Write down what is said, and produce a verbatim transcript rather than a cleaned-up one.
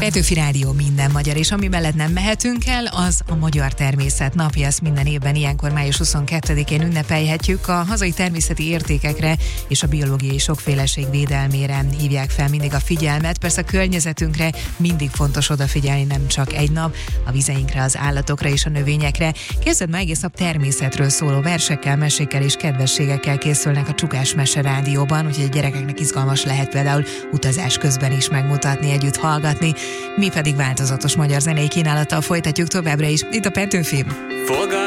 Petőfi Rádió minden magyar, és ami mellett nem mehetünk el, az a Magyar Természet Napja. Ezt minden évben ilyenkor május huszonkettedikén ünnepelhetjük. A hazai természeti értékekre és a biológiai sokféleség védelmére hívják fel mindig a figyelmet. Persze a környezetünkre mindig fontos odafigyelni, nem csak egy nap, a vizeinkre, az állatokra és a növényekre. Képzeld, már egész nap természetről szóló versekkel, mesékkel és kedvességekkel készülnek a Csukás Mese Rádióban, úgyhogy a gyerekeknek izgalmas lehet például utazás közben is megmutatni, együtt hallgatni. Mi pedig változatos magyar zenei kínálattal folytatjuk továbbra is itt a Petőfin.